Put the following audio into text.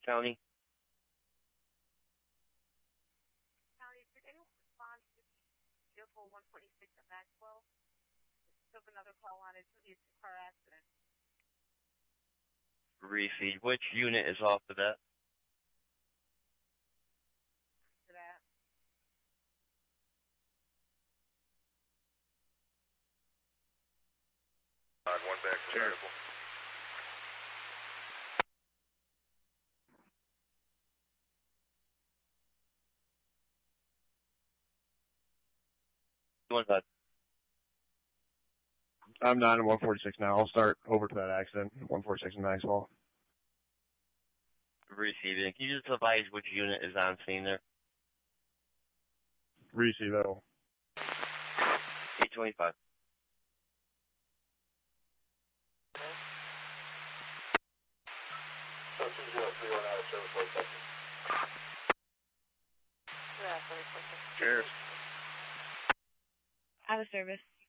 County. County, did anyone respond to vehicle 146 at Maxwell? Took another call on it. It's a car accident. Refeed. Which unit is off of that? To that. One back to variable. One side. I'm 9 and 146 now. I'll start over to that accident. 146 in Maxwell. Receiving. Can you just advise which unit is on scene there? Receive that. 825. Cheers. Out of service.